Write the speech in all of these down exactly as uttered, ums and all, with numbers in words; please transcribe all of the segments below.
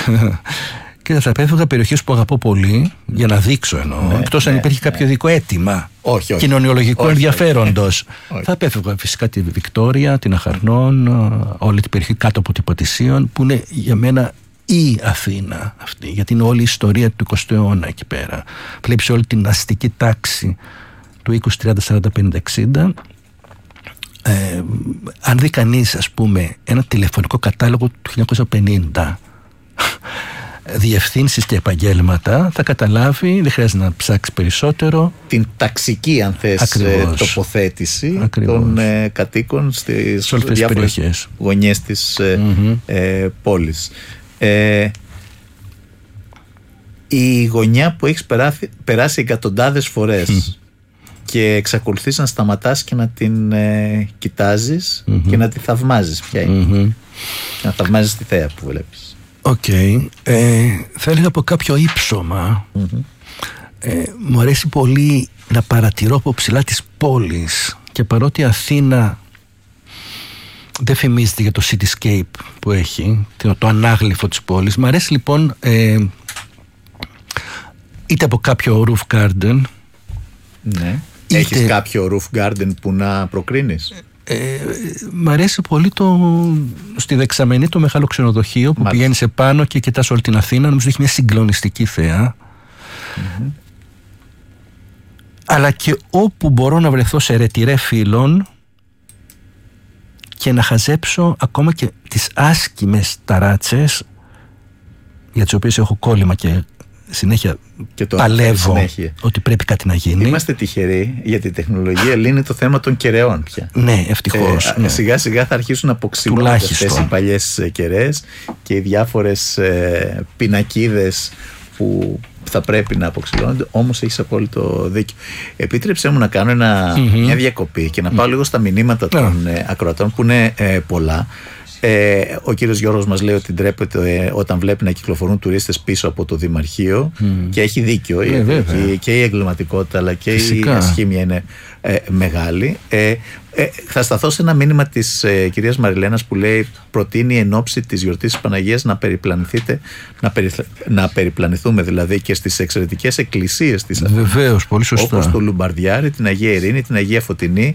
Και θα επέφευγα περιοχές που αγαπώ πολύ, για να δείξω εννοώ, ναι, εκτός ναι, αν υπήρχε ναι. κάποιο ειδικό αίτημα όχι, όχι. κοινωνιολογικού όχι, ενδιαφέροντος. όχι. Θα επέφευγα φυσικά τη Βικτόρια, την Αχαρνών, όλη την περιοχή κάτω από την Πατησίων, που είναι για μένα η Αθήνα αυτή, γιατί είναι όλη η ιστορία του εικοστού αιώνα εκεί πέρα. Βλέπεις όλη την αστική τάξη του είκοσι, τριάντα, σαράντα, πενήντα, εξήντα. Ε, αν δει κανείς, ας πούμε, ένα τηλεφωνικό κατάλογο του χίλια εννιακόσια πενήντα, διευθύνσεις και επαγγέλματα, θα καταλάβει, δεν χρειάζεται να ψάξει περισσότερο, την ταξική, αν θες, ακριβώς, τοποθέτηση ακριβώς. των ε, κατοίκων στις διάφορες περιοχές, γωνιές της ε, mm-hmm. ε, πόλης. Ε, η γωνιά που έχεις περάσει, περάσει εκατοντάδες φορές mm. και εξακολουθείς να σταματάς και να την ε, κοιτάζεις mm-hmm. και να τη θαυμάζεις πια είναι. Mm-hmm. Να θαυμάζεις τη θέα που βλέπεις. Οκ. Okay. Ε, θα έλεγα από κάποιο ύψωμα. Mm-hmm. Ε, μου αρέσει πολύ να παρατηρώ από ψηλά τις πόλεις, και παρότι Αθήνα δεν φημίζεται για το cityscape που έχει, το, το ανάγλυφο της πόλης, μου αρέσει λοιπόν ε, είτε από κάποιο roof garden. Ναι. Είτε... Έχεις κάποιο roof garden που να προκρίνεις? Ε, μ' αρέσει πολύ το, στη Δεξαμενή, το μεγάλο ξενοδοχείο που πηγαίνεις επάνω και κοιτάς όλη την Αθήνα. Νομίζω έχει μια συγκλονιστική θέα. Mm-hmm. Αλλά και όπου μπορώ να βρεθώ σε ρετυρέ φίλων και να χαζέψω ακόμα και τις άσκημες ταράτσες, για τις οποίες έχω κόλλημα και συνέχεια και το παλεύω συνέχεια. Ότι πρέπει κάτι να γίνει. Είμαστε τυχεροί, γιατί η τεχνολογία λύνει το θέμα των κεραιών πια. Ναι, ευτυχώς. Ε, ναι. Σιγά σιγά θα αρχίσουν να αποξηλώνονται αυτές οι παλιές κεραίες και οι διάφορες ε, πινακίδες που θα πρέπει να αποξηλώνονται. Όμως έχεις απόλυτο δίκιο. Επίτρεψέ μου να κάνω ένα, mm-hmm. μια διακοπή και να πάω mm-hmm. λίγο στα μηνύματα των yeah. ακροατών, που είναι ε, πολλά. Ε, ο κύριος Γιώργος μας λέει ότι ντρέπεται ε, όταν βλέπει να κυκλοφορούν τουρίστες πίσω από το Δημαρχείο mm. και έχει δίκιο. Yeah, ε, και, και η εγκληματικότητα αλλά και φυσικά. Η ασχήμια είναι ε, μεγάλη. Ε, ε, θα σταθώ σε ένα μήνυμα της ε, κυρίας Μαριλένας που λέει, προτείνει εν ώψη της γιορτής της Παναγίας να περιπλανηθείτε, να, περι, να περιπλανηθούμε δηλαδή και στις εξαιρετικές εκκλησίες της Αθήνας. Βεβαίως, πολύ σωστά. Όπως το Λουμπαρδιάρι, την Αγία Ειρήνη, την Αγία Φωτεινή,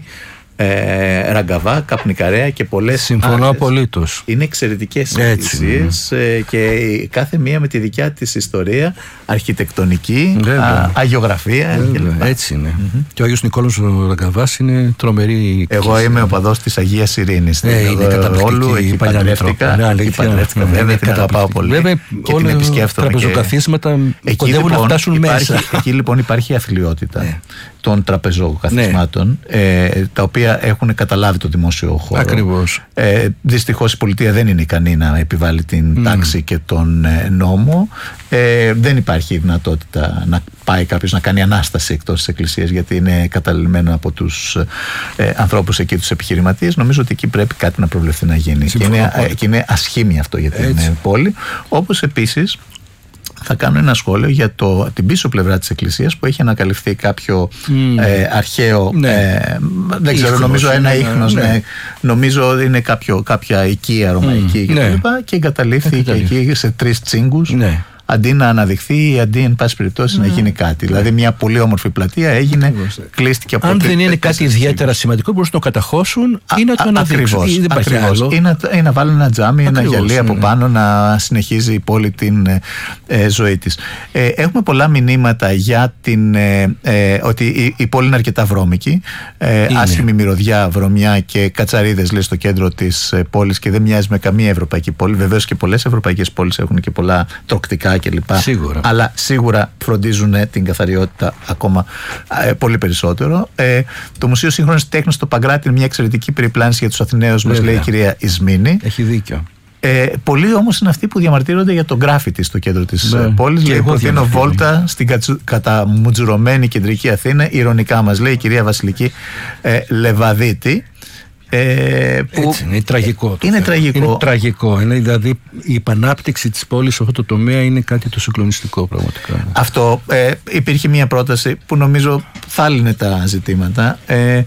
Ε, Ραγκαβά, Καπνικαρέα και πολλές. Συμφωνώ απολύτως. Είναι εξαιρετικές εκκλησίες ε, και κάθε μία με τη δικιά της ιστορία, αρχιτεκτονική, α, αγιογραφία κλπ. Έτσι είναι. Mm-hmm. Και ο Άγιος Νικόλαος ο Ραγκαβάς είναι τρομερή. Εγώ είμαι ο παδός της Αγίας Ειρήνης. Ε, είναι καταπληκτική. Εκεί παντρεύτηκα. Εκεί παντρεύτηκα, βέβαια, την αγαπάω πολύ. Βέβαια, και την επισκέφτομαι. Τα τραπεζοκαθίσματα κοντεύουν να φτάσουν μέσα. Εκεί λοιπόν υπάρχει αθλιότητα των τραπεζοκαθισμάτων, τα οποία έχουν καταλάβει το δημόσιο χώρο. Ακριβώς. Ε, δυστυχώς η πολιτεία δεν είναι ικανή να επιβάλλει την mm. τάξη και τον ε, νόμο. Ε, δεν υπάρχει δυνατότητα να πάει κάποιος να κάνει ανάσταση εκτός της εκκλησίας, γιατί είναι καταλημμένο από τους ε, ανθρώπους εκεί, τους επιχειρηματίες. Νομίζω ότι εκεί πρέπει κάτι να προβλεφθεί να γίνει. Και είναι, ε, και είναι ασχήμια αυτό για την ε, πόλη. Όπως επίσης θα κάνω ένα σχόλιο για το, την πίσω πλευρά της εκκλησίας, που έχει ανακαλυφθεί κάποιο mm. ε, αρχαίο ναι. ε, δεν ξέρω, ίχνος, νομίζω ένα ναι, ίχνος ναι. Ναι, νομίζω είναι κάποιο, κάποια οικία ρωμαϊκή mm. και, ναι. και εγκαταλείφθηκε εκεί σε τρεις τσίγκους ναι. αντί να αναδειχθεί ή αντί εν πάση περιπτώσει mm. να γίνει κάτι. Mm. Δηλαδή μια πολύ όμορφη πλατεία έγινε, mm. κλείστηκε από. Αν δεν είναι κάτι ιδιαίτερα σημαντικό, μπορούν να το καταχώσουν ή να το αναδείξουν. Ακριβώς, ακριβώς. Ή, να, ή να βάλουν ένα τζάμι, ακριβώς, ένα γυαλί από πάνω, να συνεχίζει η πόλη την ε, ζωή της. Ε, έχουμε πολλά μηνύματα για την, ε, ε, ότι η, η πόλη είναι αρκετά βρώμικη. Ε, άσχημη μυρωδιά, βρωμιά και κατσαρίδες, λέει, στο κέντρο της ε, πόλης, και δεν μοιάζει με καμία ευρωπαϊκή πόλη. Βεβαίως και πολλές ευρωπαϊκές πόλεις έχουν και πολλά τροκτικά κλπ. Σίγουρα. Αλλά σίγουρα φροντίζουν την καθαριότητα ακόμα ε, πολύ περισσότερο. Ε, το Μουσείο Σύγχρονης Τέχνης στο Παγκράτη είναι μια εξαιρετική περιπλάνηση για τους Αθηναίους, μας λέει η κυρία Ισμήνη. Έχει δίκιο. Ε, πολλοί όμως είναι αυτοί που διαμαρτύρονται για τον γκράφιτι στο κέντρο της ναι. πόλης. Λέει, προτείνω βόλτα στην κατσου, καταμουτζουρωμένη κεντρική Αθήνα. Ηρωνικά μας λέει η κυρία Βασιλική ε, Λεβαδίτη. Ε, που έτσι είναι, είναι τραγικό. Είναι τραγικό. Είναι τραγικό. Είναι, δηλαδή η επανάπτυξη της πόλης σε αυτό το τομέα είναι κάτι το συγκλονιστικό πραγματικά. Αυτό ε, υπήρχε μια πρόταση που νομίζω θα λύνε τα ζητήματα. Ε,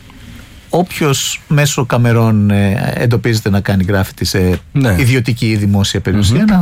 Όποιος μέσω καμερών ε, εντοπίζεται να κάνει γκράφιτι σε ναι. ιδιωτική ή δημόσια περιουσία, mm-hmm.